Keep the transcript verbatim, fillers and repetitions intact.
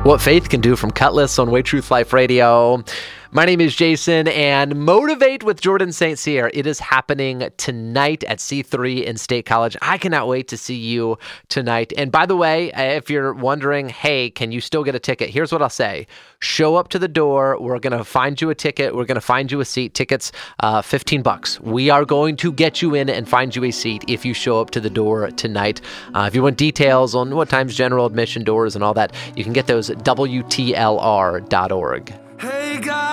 What Faith Can Do from Cutlass on Way Truth Life Radio. My name is Jason, and Motivate with Jordan Saint Cyr. It is happening tonight at C three in State College. I cannot wait to see you tonight. And by the way, if you're wondering, hey, can you still get a ticket? Here's what I'll say. Show up to the door. We're going to find you a ticket. We're going to find you a seat. Tickets, uh, fifteen bucks. We are going to get you in and find you a seat if you show up to the door tonight. Uh, if you want details on what time's general admission doors and all that, you can get those at W T L R dot org. Hey, God.